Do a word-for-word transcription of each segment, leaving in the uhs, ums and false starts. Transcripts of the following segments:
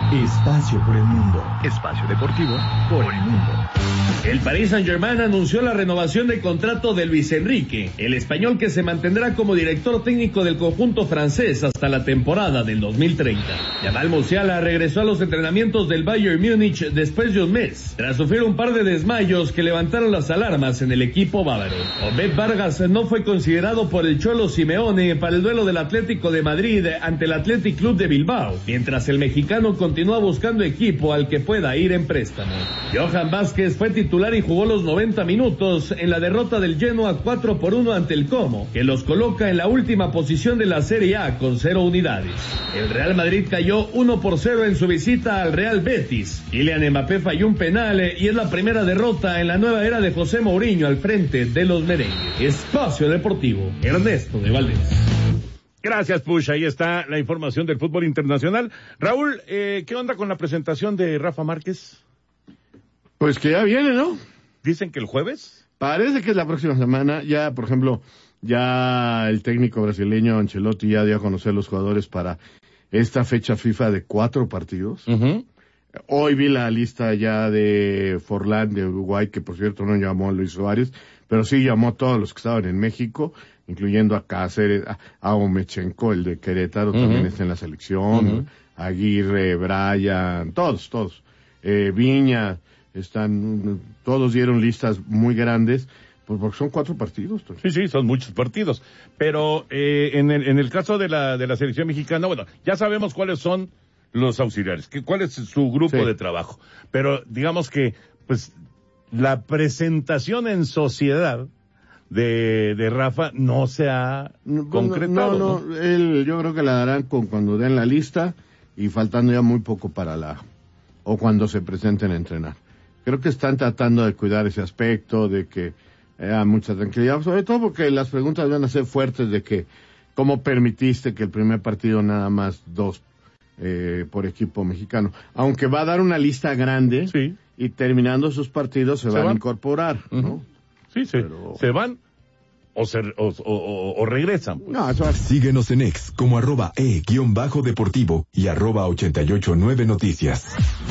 Espacio por el mundo. Espacio deportivo por el mundo. El Paris Saint-Germain anunció la renovación del contrato de Luis Enrique, el español que se mantendrá como director técnico del conjunto francés hasta la temporada del dos mil treinta. Jamal Musiala regresó a los entrenamientos del Bayern Múnich después de un mes, tras sufrir un par de desmayos que levantaron las alarmas en el equipo bávaro. Obed Vargas no fue considerado por el Cholo Simeone para el duelo del Atlético de Madrid ante el Athletic Club de Bilbao, mientras el mexicano continúa buscando equipo al que pueda ir en préstamo. Johan Vázquez fue titular y jugó los noventa minutos en la derrota del Genoa cuatro por uno ante el Como, que los coloca en la última posición de la Serie A con cero unidades. El Real Madrid cayó uno por cero en su visita al Real Betis. Kylian Mbappé falló un penal y es la primera derrota en la nueva era de José Mourinho al frente de los merengues. Espacio Deportivo, Ernesto de Valdés. Gracias, Push. Ahí está la información del fútbol internacional. Raúl, eh, ¿qué onda con la presentación de Rafa Márquez? Pues que ya viene, ¿no? Dicen que el jueves. Parece que es la próxima semana. Ya, por ejemplo, ya el técnico brasileño Ancelotti ya dio a conocer los jugadores para esta fecha FIFA de cuatro partidos. Uh-huh. Hoy vi la lista ya de Forlán de Uruguay, que por cierto no llamó a Luis Suárez, pero sí llamó a todos los que estaban en México, incluyendo a Cáceres, a, a Omechenko, el de Querétaro, uh-huh. también está en la selección, uh-huh. Aguirre, Brian, todos, todos. Eh, Viña, están, todos dieron listas muy grandes, pues porque son cuatro partidos. Pues. Sí, sí, son muchos partidos. Pero eh, en el en el caso de la de la selección mexicana, bueno, ya sabemos cuáles son los auxiliares, que, cuál es su grupo sí. de trabajo. Pero digamos que, pues, la presentación en sociedad de, de Rafa no se ha no, concretado. No, no, no, él, yo creo que la darán con cuando den la lista y faltando ya muy poco para la, o cuando se presenten a entrenar. Creo que están tratando de cuidar ese aspecto, de que haya mucha tranquilidad, sobre todo porque las preguntas van a ser fuertes de que, ¿cómo permitiste que el primer partido nada más dos eh, por equipo mexicano? Aunque va a dar una lista grande, sí. y terminando sus partidos se, se van, van a incorporar, uh-huh. ¿no? Sí, sí, Pero... se van o, se, o, o, o, o regresan. Pues. No, eso... Síguenos en X como arroba e guión bajo deportivo y arroba ochenta y ocho nueve noticias.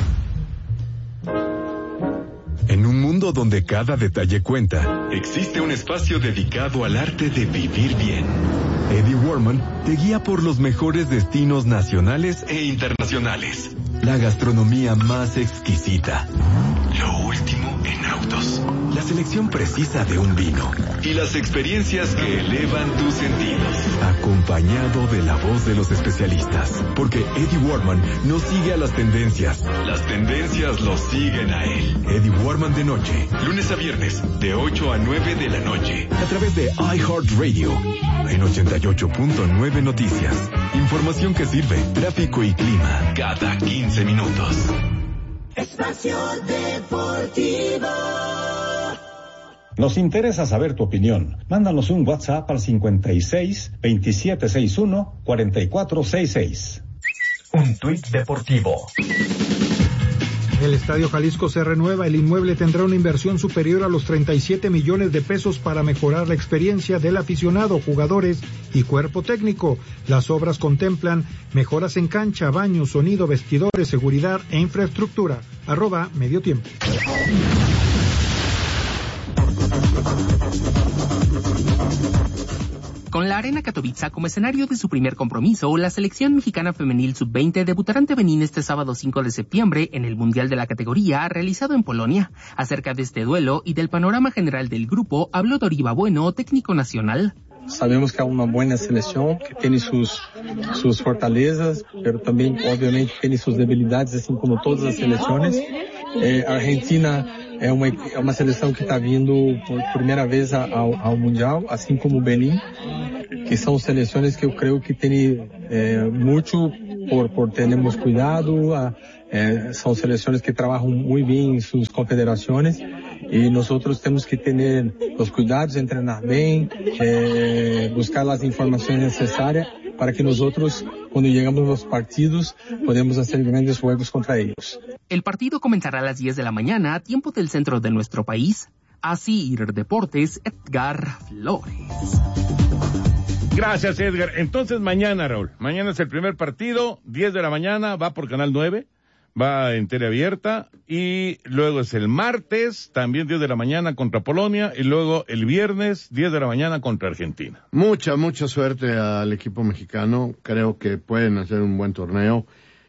En un mundo donde cada detalle cuenta, existe un espacio dedicado al arte de vivir bien. Eddie Warman te guía por los mejores destinos nacionales e internacionales. La gastronomía más exquisita. Lo último en autos. La selección precisa de un vino. Y las experiencias que elevan tus sentidos. Acompañado de la voz de los especialistas. Porque Eddie Warman no sigue a las tendencias. Las tendencias lo siguen a él. Eddie Warman de noche. Lunes a viernes, de ocho a nueve de la noche. A través de iHeartRadio. En ochenta y ocho punto nueve Noticias. Información que sirve. Tráfico y clima. Cada quince minutos. Espacio Deportivo. Nos interesa saber tu opinión. Mándanos un WhatsApp al cincuenta y seis, veintisiete sesenta y uno, cuarenta y cuatro sesenta y seis. Un tuit deportivo. El Estadio Jalisco se renueva. El inmueble tendrá una inversión superior a los treinta y siete millones de pesos para mejorar la experiencia del aficionado, jugadores y cuerpo técnico. Las obras contemplan mejoras en cancha, baños, sonido, vestidores, seguridad e infraestructura. Arroba Medio Tiempo. Con la Arena Katowice como escenario de su primer compromiso, la selección mexicana femenil sub veinte debutará ante Benín este sábado cinco de septiembre en el Mundial de la categoría realizado en Polonia. Acerca de este duelo y del panorama general del grupo, habló Doriva Bueno, técnico nacional. Sabemos que es una buena selección, que tiene sus, sus fortalezas, pero también obviamente tiene sus debilidades, así como todas las selecciones. Eh, Argentina é uma, é uma seleção que está vindo por primeira vez ao, ao Mundial, assim como o Benin, que são seleções que eu creio que tem é, muito por, por termos cuidado, é, são seleções que trabalham muito bem em suas confederações e nós temos que ter os cuidados, treinar bem, é, buscar as informações necessárias para que nosotros, cuando llegamos a los partidos, podemos hacer grandes juegos contra ellos. El partido comenzará a las diez de la mañana, tiempo del centro de nuestro país. Así Deportes, Edgar Flores. Gracias, Edgar. Entonces mañana, Raúl, mañana es el primer partido, diez de la mañana, va por Canal nueve. va en tele abierta, y luego es el martes, también diez de la mañana contra Polonia, y luego el viernes, diez de la mañana contra Argentina. Mucha, mucha suerte al equipo mexicano, creo que pueden hacer un buen torneo.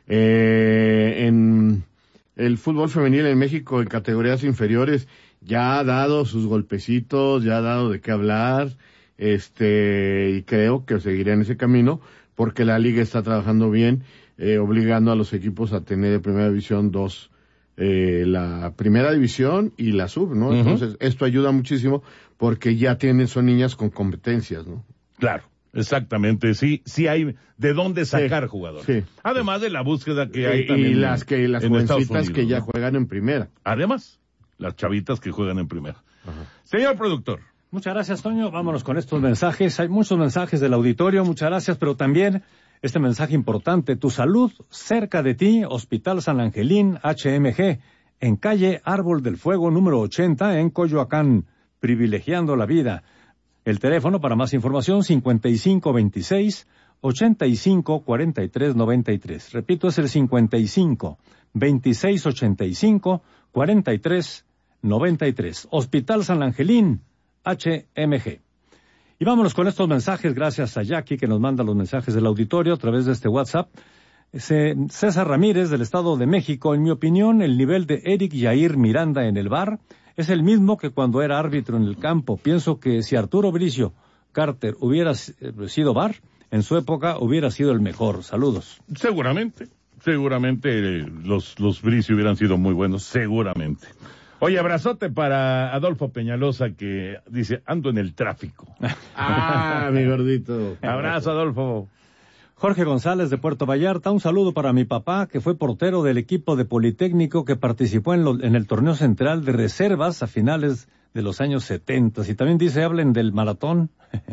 Eh, en el fútbol femenil en México, en categorías inferiores, ya ha dado sus golpecitos, ya ha dado de qué hablar, este, y creo que seguirá en ese camino, porque la liga está trabajando bien, eh, obligando a los equipos a tener de primera división dos, eh, la primera división y la sub, ¿no? Uh-huh. Entonces, esto ayuda muchísimo porque ya tienen, son niñas con competencias, ¿no? Claro, exactamente, sí, sí hay de dónde sacar sí, jugadores. Sí. Además de la búsqueda que hay y, también. Y las que, las jovencitas que ya ¿no? juegan en primera. Además, las chavitas que juegan en primera. Ajá. Señor productor. Muchas gracias, Toño. Vámonos con estos mensajes. Hay muchos mensajes del auditorio, muchas gracias, pero también este mensaje importante. Tu salud, cerca de ti, Hospital San Angelín, H M G, en calle Árbol del Fuego, número ochenta, en Coyoacán, privilegiando la vida. El teléfono para más información, cincuenta y cinco veintiséis, ochenta y cinco cuarenta y tres noventa y tres. Repito, es el cincuenta y cinco veintiséis ochenta y cinco cuarenta y tres noventa y tres. Hospital San Angelín, H M G. Y vámonos con estos mensajes, gracias a Jackie que nos manda los mensajes del auditorio a través de este WhatsApp. César Ramírez, del Estado de México. En mi opinión, el nivel de Eric Yair Miranda en el V A R es el mismo que cuando era árbitro en el campo. Pienso que si Arturo Bricio Carter hubiera sido V A R, en su época hubiera sido el mejor. Saludos. Seguramente, seguramente eh, los, los Bricio hubieran sido muy buenos, seguramente. Oye, abrazote para Adolfo Peñalosa, que dice, ando en el tráfico. Ah, mi gordito. Abrazo, Adolfo. Jorge González de Puerto Vallarta, un saludo para mi papá, que fue portero del equipo de Politécnico que participó en, lo, en el torneo central de reservas a finales de los años setenta. Y también dice, hablen del maratón.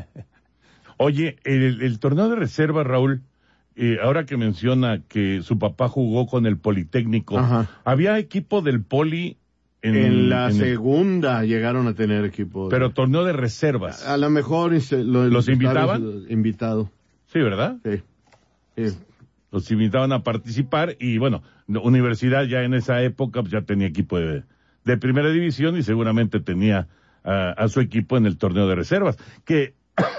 Oye, el, el torneo de reservas, Raúl, eh, ahora que menciona que su papá jugó con el Politécnico, ajá, ¿había equipo del Poli? En, en la en segunda el... llegaron a tener equipo. De... Pero torneo de reservas. A, a lo mejor lo, ¿los invitaban? Invitado. Sí, ¿verdad? Sí. sí. Los invitaban a participar y bueno, Universidad ya en esa época ya tenía equipo de, de primera división y seguramente tenía a, a su equipo en el torneo de reservas. Que,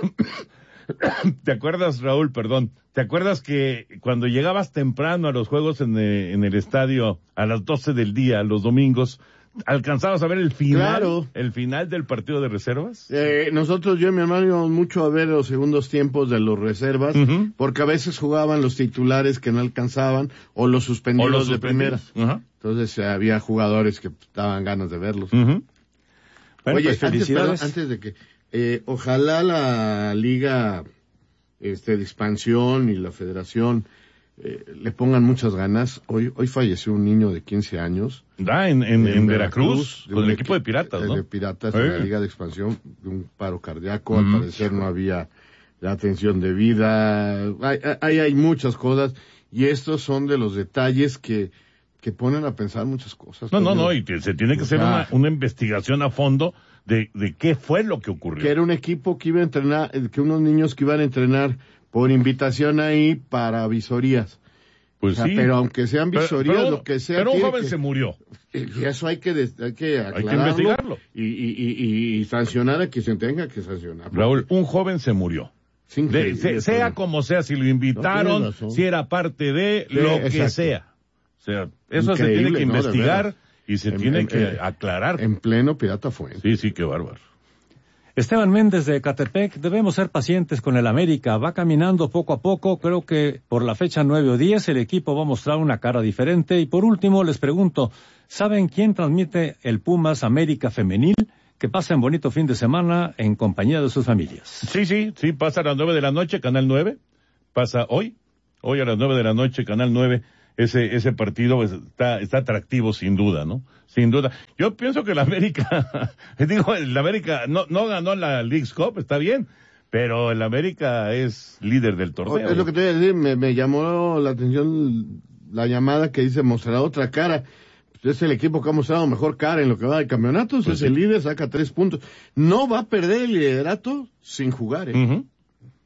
¿te acuerdas, Raúl? Perdón. ¿Te acuerdas que cuando llegabas temprano a los juegos en, eh, en el estadio a las doce del día, los domingos, ¿alcanzabas a ver el final? Claro. ¿El final del partido de reservas? Eh, nosotros, yo y mi hermano, íbamos mucho a ver los segundos tiempos de los reservas, uh-huh, porque a veces jugaban los titulares que no alcanzaban, o los suspendidos, o los de primera. Uh-huh. Entonces eh, había jugadores que daban ganas de verlos. Uh-huh. Bueno, oye, pues, antes, perdón, antes de que, eh, ojalá la liga este de expansión y la federación Eh, le pongan muchas ganas. Hoy hoy falleció un niño de quince años. Da en, en, en, en Veracruz, Veracruz con el equipo de Piratas, ¿no? De Piratas eh. en la Liga de Expansión, de un paro cardíaco. Mm. Al parecer no había la atención debida. Hay, hay, hay muchas cosas y estos son de los detalles que, que ponen a pensar muchas cosas. No, no, no, y se tiene que hacer una, una investigación a fondo de, de qué fue lo que ocurrió. Que era un equipo que iba a entrenar, que unos niños que iban a entrenar por invitación ahí para visorías. Pues o sea, sí. Pero aunque sean visorías, pero, pero, lo que sea. Pero un joven que, se murió. Y eso hay que, hay que aclararlo. Hay que investigarlo. Y, y, y, y sancionar a quien se tenga que sancionar. Raúl, un joven se murió. De, se, sea como sea, si lo invitaron, no si era parte de, sí, lo que exacto. sea. O sea, eso increíble, se tiene que ¿no? investigar y se en, tiene en, que en, aclarar. En pleno pirata fue. Sí, sí, qué bárbaro. Esteban Méndez de Catepec, debemos ser pacientes con el América, va caminando poco a poco, creo que por la fecha nueve o diez el equipo va a mostrar una cara diferente. Y por último les pregunto, ¿saben quién transmite el Pumas América Femenil? Que pasen bonito fin de semana en compañía de sus familias. Sí, sí, sí, pasa a las nueve de la noche, Canal nueve, pasa hoy, hoy a las nueve de la noche, Canal nueve. Ese ese partido pues, está está atractivo sin duda, ¿no? Sin duda. Yo pienso que la América, digo, la América no no ganó la Leagues Cup, está bien, pero el América es líder del torneo. Es lo que te voy a decir, me, me llamó la atención la llamada que dice mostrará otra cara. Es el equipo que ha mostrado mejor cara en lo que va de campeonatos, pues es sí. el líder, saca tres puntos. No va a perder el liderato sin jugar, ¿eh? Uh-huh.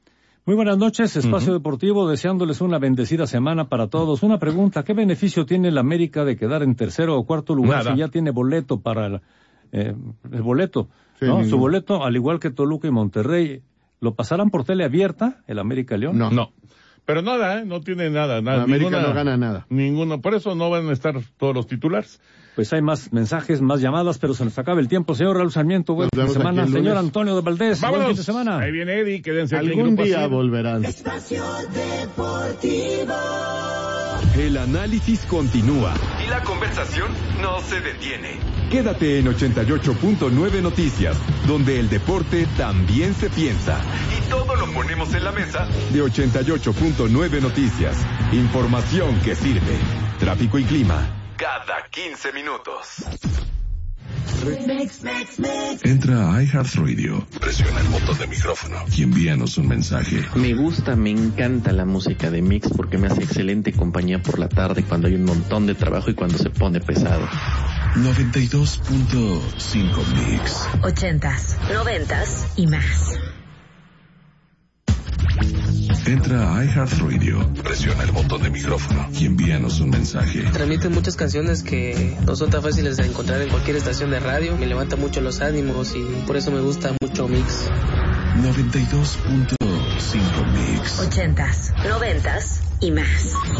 Muy buenas noches, Espacio uh-huh. Deportivo, deseándoles una bendecida semana para todos. Una pregunta, ¿qué beneficio tiene el América de quedar en tercero o cuarto lugar Nada. si ya tiene boleto para el, eh, el boleto? Sí, ¿no? Su boleto, al igual que Toluca y Monterrey, ¿lo pasarán por tele abierta, el América León? No. No. Pero nada, ¿eh? No tiene nada. nada la América ninguna, no gana nada. Ninguno. Por eso no van a estar todos los titulares. Pues hay más mensajes, más llamadas, pero se nos acaba el tiempo. Señor Raúl Sarmiento, buen fin de semana. Señor Antonio de Valdés, Vámonos. buen fin de semana. Ahí viene Eddie, quédense aquí. Algún día volverán. Espacio Deportivo. El análisis continúa y la conversación no se detiene. Quédate en ochenta y ocho punto nueve Noticias, donde el deporte también se piensa. Y todo lo ponemos en la mesa de ochenta y ocho punto nueve Noticias. Información que sirve. Tráfico y clima cada quince minutos. Mix, mix, mix. Entra a iHeartRadio, presiona el botón de micrófono y envíanos un mensaje. Me gusta, me encanta la música de Mix porque me hace excelente compañía por la tarde cuando hay un montón de trabajo y cuando se pone pesado. noventa y dos punto cinco Mix. Ochentas, noventas y más. Entra a iHeartRadio, presiona el botón de micrófono y envíanos un mensaje. Transmiten muchas canciones que no son tan fáciles de encontrar en cualquier estación de radio. Me levanta mucho los ánimos y por eso me gusta mucho Mix. noventa y dos punto cinco Mix. Ochentas, noventas y más.